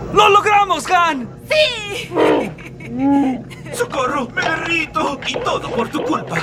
¡Lo logramos, Han! ¡Sí! ¡Socorro! ¡Me derrito! ¡Y todo por tu culpa!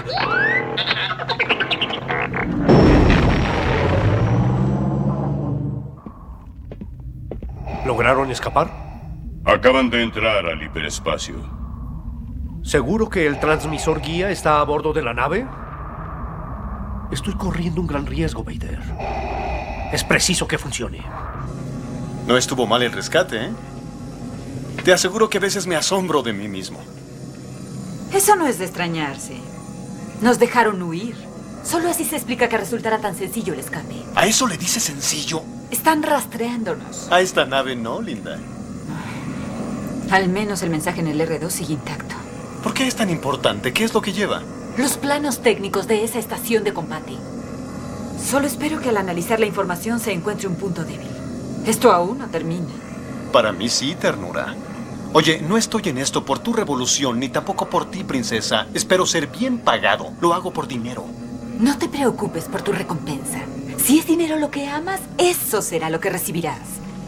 ¿Lograron escapar? Acaban de entrar al hiperespacio. ¿Seguro que el transmisor guía está a bordo de la nave? Estoy corriendo un gran riesgo, Vader. Es preciso que funcione. No estuvo mal el rescate, ¿eh? Te aseguro que a veces me asombro de mí mismo. Eso no es de extrañarse. Nos dejaron huir. Solo así se explica que resultara tan sencillo el escape. ¿A eso le dice sencillo? Están rastreándonos. A esta nave no, Linda. Al menos el mensaje en el R2 sigue intacto. ¿Por qué es tan importante? ¿Qué es lo que lleva? Los planos técnicos de esa estación de combate. Solo espero que al analizar la información se encuentre un punto débil. Esto aún no termina. Para mí sí, ternura. Oye, no estoy en esto por tu revolución, ni tampoco por ti, princesa. Espero ser bien pagado. Lo hago por dinero. No te preocupes por tu recompensa. Si es dinero lo que amas, eso será lo que recibirás.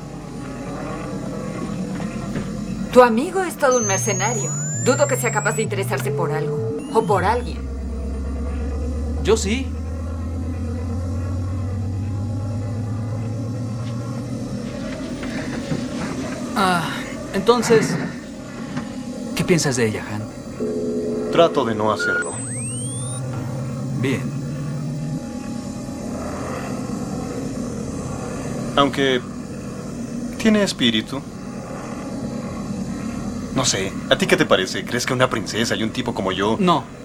Tu amigo es todo un mercenario. Dudo que sea capaz de interesarse por algo. O por alguien. Yo sí. Entonces, ¿qué piensas de ella, Han? Trato de no hacerlo. Bien. Aunque tiene espíritu. No sé, ¿a ti qué te parece? ¿Crees que una princesa y un tipo como yo... No.